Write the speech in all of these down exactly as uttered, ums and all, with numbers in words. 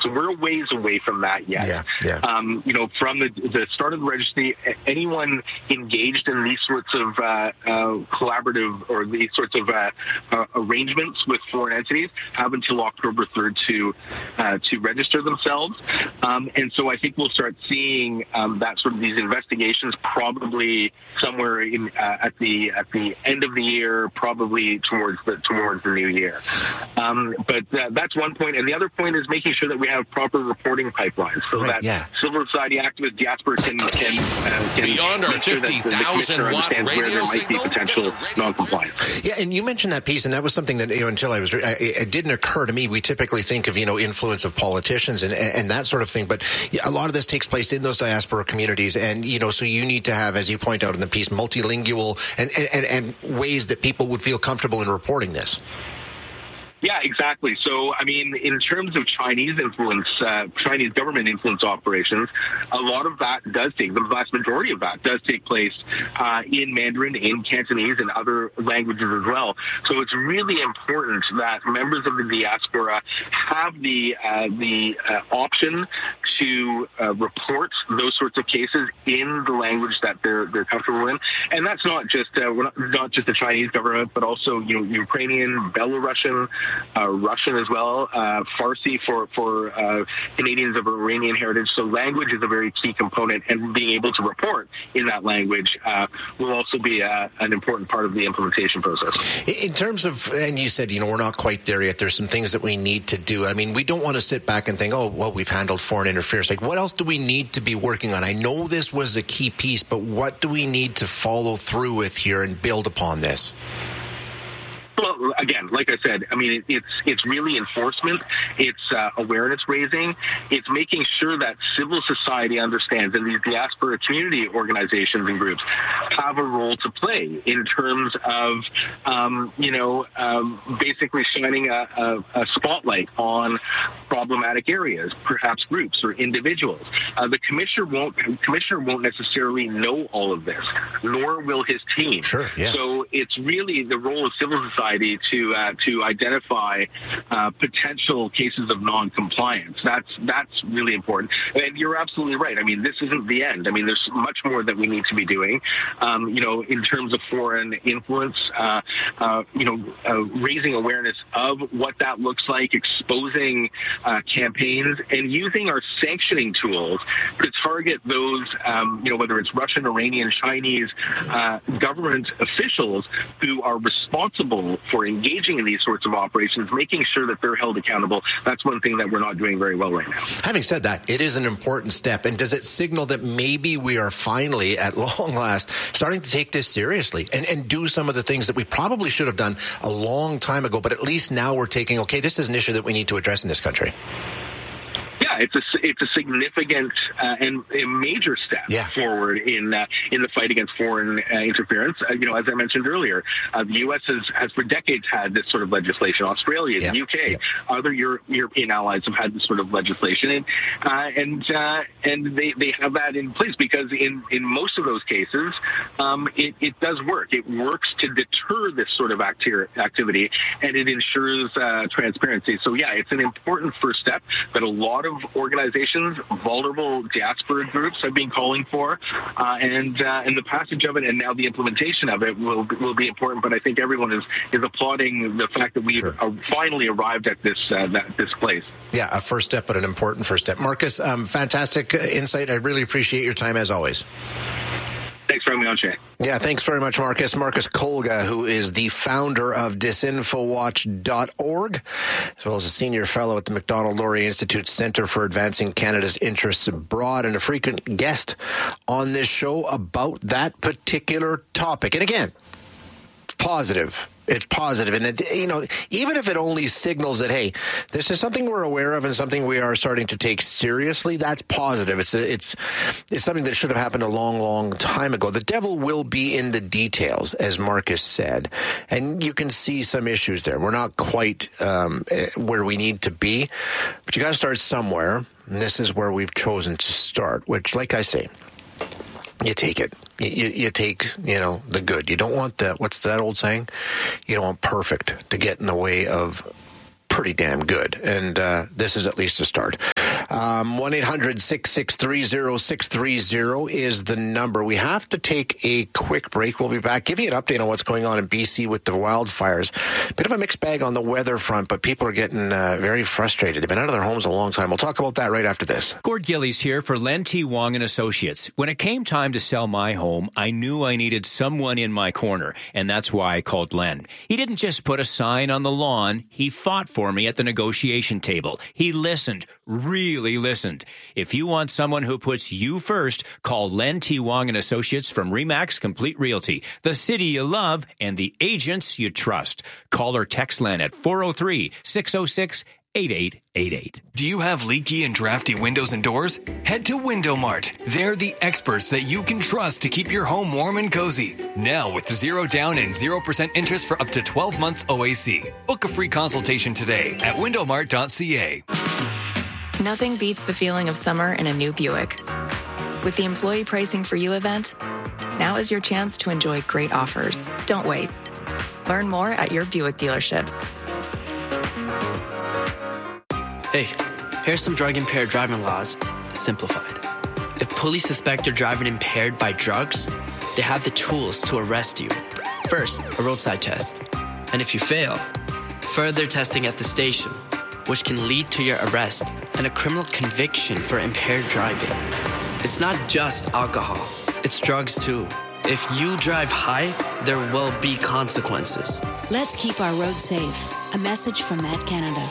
So we're a ways away from that yet. Yeah, yeah. Um, you know, from the, the start of the registry, anyone engaged in these sorts of uh, uh, collaborative or these sorts of uh, uh, arrangements with foreign entities have until October third to uh, to register themselves. Um, and so I think we'll start seeing um, that sort of these investigations probably somewhere in uh, at the at the end of the year, probably towards the towards the new year. Um, but uh, that's one point, and the other point is making sure that we have proper reporting pipelines so right, that yeah. civil society activists, diaspora can can, uh, can beyond our sure fifty thousand watt radio where there might be signal, potential non-compliance. Yeah, and you mentioned that piece, and that was something that, you know, until I was, I, it didn't occur to me. We typically think of, you know, influence of politicians and, and that sort of thing, but a lot of this takes place in those diaspora communities, and, you know, so you need to have, as you point out in the piece, multilingual and, and, and ways that people would feel comfortable in reporting this. Yeah, exactly. So, I mean, in terms of Chinese influence, uh, Chinese government influence operations, a lot of that does take, the vast majority of that does take place uh, in Mandarin, in Cantonese, and other languages as well. So it's really important that members of the diaspora have the uh, the uh, option to uh, report those sorts of cases in the language that they're they're comfortable in. And that's not just uh, we're not, not just the Chinese government, but also, you know, Ukrainian, Belarusian, Uh, Russian as well, uh, Farsi for for uh, Canadians of Iranian heritage. So language is a very key component, and being able to report in that language uh, will also be uh, an important part of the implementation process. In terms of, and you said, you know, we're not quite there yet. There's some things that we need to do. I mean, we don't want to sit back and think, oh, well, we've handled foreign interference. Like, what else do we need to be working on? I know this was a key piece, but what do we need to follow through with here and build upon this? Well, again, like I said, I mean, it, it's it's really enforcement. It's uh, awareness raising. It's making sure that civil society understands, and these diaspora community organizations and groups have a role to play in terms of, um, you know, um, basically shining a, a, a spotlight on problematic areas, perhaps groups or individuals. Uh, the commissioner won't commissioner won't necessarily know all of this, nor will his team. Sure, yeah. So it's really the role of civil society to uh, to identify uh, potential cases of non-compliance. That's that's really important. And you're absolutely right. I mean, this isn't the end. I mean, there's much more that we need to be doing. Um, you know, in terms of foreign influence, uh, uh, you know, uh, raising awareness of what that looks like, exposing uh, campaigns, and using our sanctioning tools to target those, um, you know, whether it's Russian, Iranian, Chinese uh, government officials who are responsible for engaging in these sorts of operations, making sure that they're held accountable. That's one thing that we're not doing very well right now. Having said that, it is an important step. And does it signal that maybe we are finally, at long last, starting to take this seriously and, and do some of the things that we probably should have done a long time ago, but at least now we're taking, okay, this is an issue that we need to address in this country? Yeah, it's a it's a significant uh, and a major step yeah. forward in uh, in the fight against foreign uh, interference. Uh, you know, as I mentioned earlier, uh, the U S has, has for decades had this sort of legislation. Australia, yeah. the U K, yeah. other Euro- European allies have had this sort of legislation, and uh, and uh, and they, they have that in place because in, in most of those cases, um, it, it does work. It works to deter this sort of acti- activity, and it ensures uh, transparency. So yeah, it's an important first step that a lot of organizations, vulnerable diaspora groups have been calling for, uh, and uh, and the passage of it and now the implementation of it will will be important. But I think everyone is is applauding the fact that we've sure. uh, finally arrived at this uh, that, this place. Yeah, a first step, but an important first step. Marcus, um, fantastic insight. I really appreciate your time as always. Thanks for having me on, Shay. Yeah, thanks very much, Marcus. Marcus Kolga, who is the founder of disinfowatch dot org, as well as a senior fellow at the Macdonald-Laurier Institute Center for Advancing Canada's Interests Abroad, and a frequent guest on this show about that particular topic. And again, positive. It's positive. And, it, you know, even if it only signals that, hey, this is something we're aware of and something we are starting to take seriously, that's positive. It's a, it's it's something that should have happened a long, long time ago. The devil will be in the details, as Marcus said. And you can see some issues there. We're not quite um, where we need to be, but you got to start somewhere. And this is where we've chosen to start, which, like I say, you take it. You, you, you take, you know, the good. You don't want that. What's that old saying? You don't want perfect to get in the way of pretty damn good. And uh, this is at least a start. Um, one eight hundred six six three zero six three zero is the number. We have to take a quick break. We'll be back. Give you an update on what's going on in B C with the wildfires. Bit of a mixed bag on the weather front, but people are getting uh, very frustrated. They've been out of their homes a long time. We'll talk about that right after this. Gord Gillies here for Len T. Wong and Associates. When it came time to sell my home, I knew I needed someone in my corner, and that's why I called Len. He didn't just put a sign on the lawn. He fought for me at the negotiation table. He listened, really listened. If you want someone who puts you first, call Len T. Wong and Associates from Remax Complete Realty, the city you love and the agents you trust. Call or text Len at four oh three, six oh six, eight eight eight eight. Do you have leaky and drafty windows and doors? Head to Window Mart. They're the experts that you can trust to keep your home warm and cozy. Now with zero down and zero percent interest for up to twelve months O A C. Book a free consultation today at window mart dot c a. Nothing beats the feeling of summer in a new Buick. With the Employee Pricing for You event, now is your chance to enjoy great offers. Don't wait. Learn more at your Buick dealership. Hey, here's some drug-impaired driving laws, simplified. If police suspect you're driving impaired by drugs, they have the tools to arrest you. First, a roadside test. And if you fail, further testing at the station, which can lead to your arrest and a criminal conviction for impaired driving. It's not just alcohol, it's drugs too. If you drive high, there will be consequences. Let's keep our roads safe. A message from Met Canada.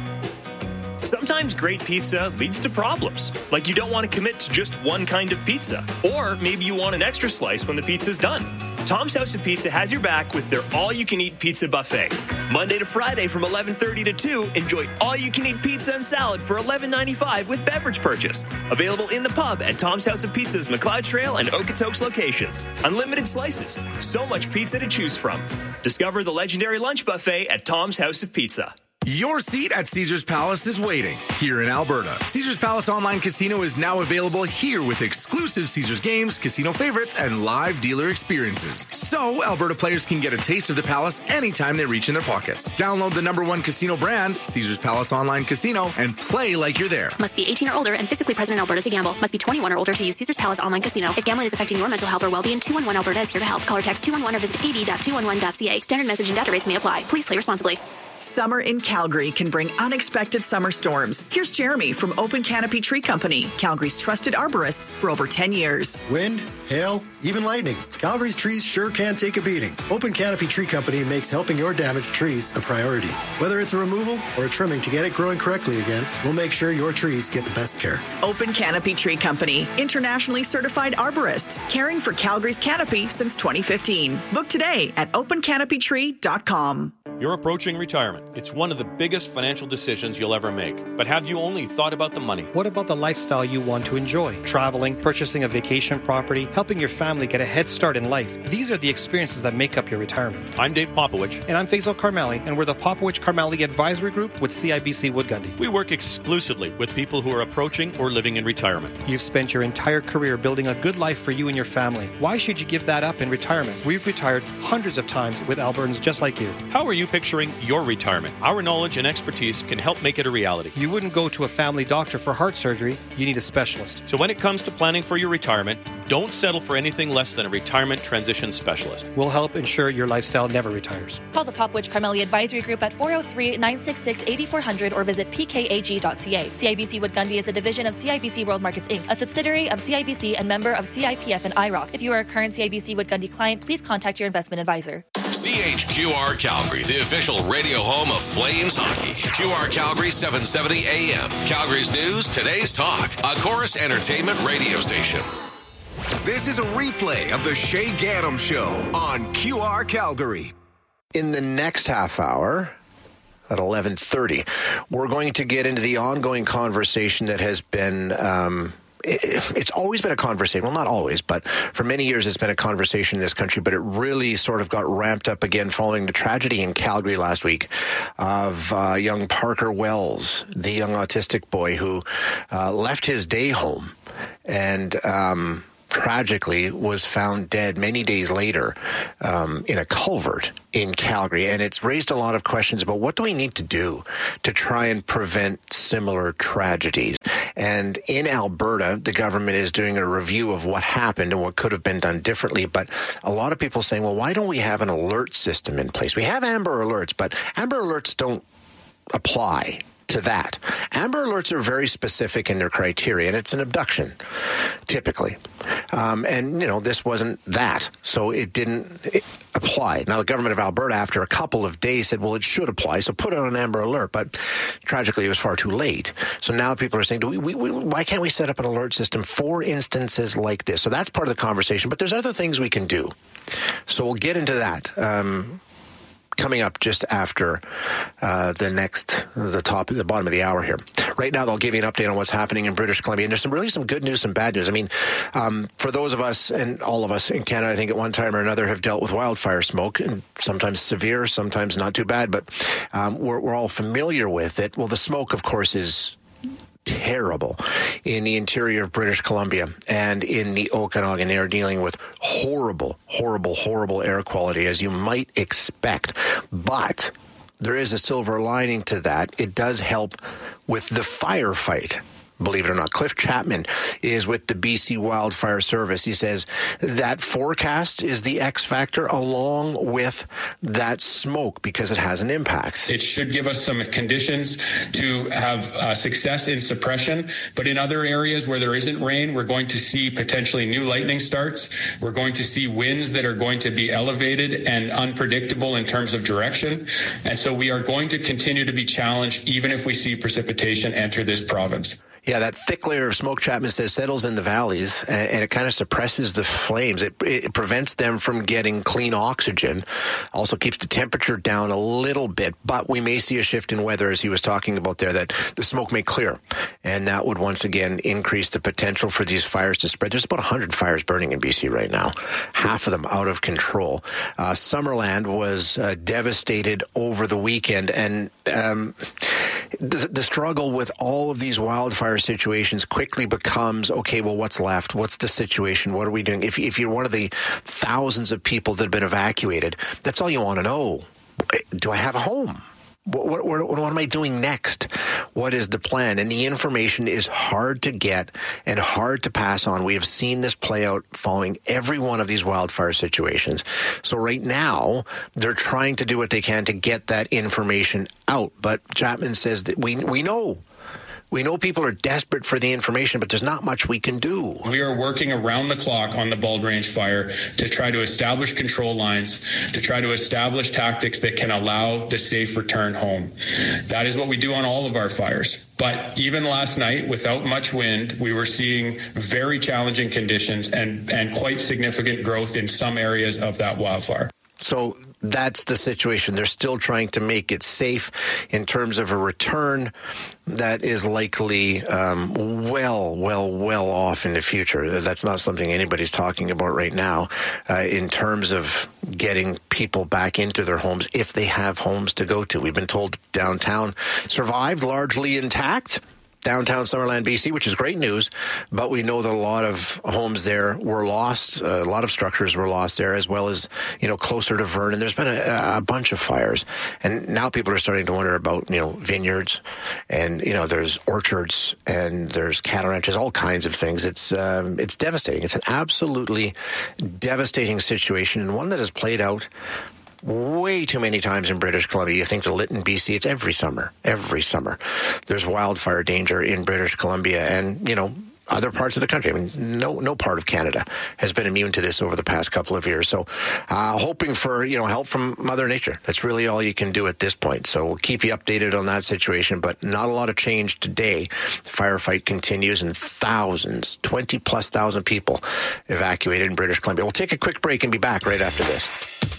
Sometimes great pizza leads to problems, like you don't want to commit to just one kind of pizza, or maybe you want an extra slice when the pizza's done. Tom's House of Pizza has your back with their all-you-can-eat pizza buffet. Monday to Friday from eleven thirty to two, enjoy all-you-can-eat pizza and salad for eleven ninety-five with beverage purchase. Available in the pub at Tom's House of Pizza's McLeod Trail and Okotoks locations. Unlimited slices. So much pizza to choose from. Discover the legendary lunch buffet at Tom's House of Pizza. Your seat at Caesars Palace is waiting here in Alberta. Caesars Palace Online Casino is now available here with exclusive Caesars games, casino favorites, and live dealer experiences. So Alberta players can get a taste of the Palace anytime they reach in their pockets. Download the number one casino brand, Caesars Palace Online Casino, and play like you're there. Must be eighteen or older and physically present in Alberta to gamble. Must be twenty-one or older to use Caesars Palace Online Casino. If gambling is affecting your mental health or well-being, two one one Alberta is here to help. Call or text two one one or visit a d dot two one one dot c a. Standard message and data rates may apply. Please play responsibly. Summer in Calgary can bring unexpected summer storms. Here's Jeremy from Open Canopy Tree Company, Calgary's trusted arborists for over ten years. Wind, hail, even lightning. Calgary's trees sure can take a beating. Open Canopy Tree Company makes helping your damaged trees a priority. Whether it's a removal or a trimming to get it growing correctly again, we'll make sure your trees get the best care. Open Canopy Tree Company, internationally certified arborists, caring for Calgary's canopy since twenty fifteen. Book today at open canopy tree dot com. You're approaching retirement. It's one of the biggest financial decisions you'll ever make. But have you only thought about the money? What about the lifestyle you want to enjoy? Traveling, purchasing a vacation property, helping your family get a head start in life. These are the experiences that make up your retirement. I'm Dave Popowich. And I'm Faisal Karmali, and we're the Popowich Karmali Advisory Group with C I B C Wood Gundy. We work exclusively with people who are approaching or living in retirement. You've spent your entire career building a good life for you and your family. Why should you give that up in retirement? We've retired hundreds of times with Albertans just like you. How are you picturing your retirement? Our knowledge and expertise can help make it a reality. You wouldn't go to a family doctor for heart surgery. You need a specialist. So when it comes to planning for your retirement, don't settle for anything less than a retirement transition specialist. We'll help ensure your lifestyle never retires. Call the Popowich Karmali Advisory Group at four oh three, nine six six, eight four zero zero or visit p k a g dot c a. C I B C Wood Gundy is a division of C I B C World Markets Incorporated, a subsidiary of C I B C and member of C I P F and I R O C. If you are a current C I B C Wood Gundy client, please contact your investment advisor. C H Q R Calgary, the official radio home of Flames hockey. Q R Calgary, seven seventy A M. Calgary's news, today's talk. A Chorus Entertainment radio station. This is a replay of the Shay Gaddam Show on Q R Calgary. In the next half hour, at eleven thirty, we're going to get into the ongoing conversation that has been... Um, It's always been a conversation. Well, not always, but for many years it's been a conversation in this country, but it really sort of got ramped up again following the tragedy in Calgary last week of uh, young Parker Wells, the young autistic boy who uh, left his day home and um, tragically was found dead many days later um, in a culvert in Calgary. And it's raised a lot of questions about what do we need to do to try and prevent similar tragedies. And in Alberta, the government is doing a review of what happened and what could have been done differently. But a lot of people saying, well, why don't we have an alert system in place? We have Amber Alerts, but Amber Alerts don't apply to that. Amber Alerts are very specific in their criteria, and it's an abduction, typically. Um, and, you know, this wasn't that, so it didn't it apply. Now, the government of Alberta, after a couple of days, said, well, it should apply, so put it on Amber Alert. But tragically, it was far too late. So now people are saying, Do we, we, we, why can't we set up an alert system for instances like this? So that's part of the conversation, but there's other things we can do. So we'll get into that. Um coming up just after uh, the next, the top, the bottom of the hour here. Right now, they'll give you an update on what's happening in British Columbia. And there's some really some good news, some bad news. I mean, um, for those of us, and all of us in Canada, I think at one time or another have dealt with wildfire smoke, and sometimes severe, sometimes not too bad, but um, we're, we're all familiar with it. Well, the smoke, of course, is terrible in the interior of British Columbia and in the Okanagan. They are dealing with horrible, horrible, horrible air quality, as you might expect. But there is a silver lining to that. It does help with the firefight. Believe it or not, Cliff Chapman is with the B C Wildfire Service. He says that forecast is the X factor along with that smoke because it has an impact. It should give us some conditions to have uh, success in suppression. But in other areas where there isn't rain, we're going to see potentially new lightning starts. We're going to see winds that are going to be elevated and unpredictable in terms of direction. And so we are going to continue to be challenged even if we see precipitation enter this province. Yeah, that thick layer of smoke, Chapman says, settles in the valleys, and, and it kind of suppresses the flames. It, it prevents them from getting clean oxygen, also keeps the temperature down a little bit, but we may see a shift in weather, as he was talking about there, that the smoke may clear, and that would once again increase the potential for these fires to spread. There's about one hundred fires burning in B C right now, half of them out of control. Uh, Summerland was uh, devastated over the weekend, and um, the, the struggle with all of these wildfire situations quickly becomes, okay, well, what's left? What's the situation? What are we doing? If, if you're one of the thousands of people that have been evacuated, that's all you want to know. Do I have a home? What, what, what am I doing next? What is the plan? And the information is hard to get and hard to pass on. We have seen this play out following every one of these wildfire situations. So right now, they're trying to do what they can to get that information out. But Chapman says that we we know. We know people are desperate for the information, but there's not much we can do. We are working around the clock on the Bald Range fire to try to establish control lines, to try to establish tactics that can allow the safe return home. That is what we do on all of our fires. But even last night, without much wind, we were seeing very challenging conditions and, and quite significant growth in some areas of that wildfire. So that's the situation. They're still trying to make it safe in terms of a return that is likely um, well, well, well off in the future. That's not something anybody's talking about right now uh, in terms of getting people back into their homes if they have homes to go to. We've been told downtown survived largely intact. Downtown Summerland, B C, which is great news, but we know that a lot of homes there were lost. Uh, a lot of structures were lost there, as well as, you know, closer to Vernon. There's been a, a bunch of fires, and now people are starting to wonder about, you know, vineyards, and, you know, there's orchards, and there's cattle ranches, all kinds of things. It's um, it's devastating. It's an absolutely devastating situation, and one that has played out way too many times in British Columbia. You think the Lytton, B C, it's every summer, every summer. There's wildfire danger in British Columbia and, you know, other parts of the country. I mean, no no part of Canada has been immune to this over the past couple of years. So uh, hoping for, you know, help from Mother Nature. That's really all you can do at this point. So we'll keep you updated on that situation, but not a lot of change today. The firefight continues and thousands, twenty plus thousand people evacuated in British Columbia. We'll take a quick break and be back right after this.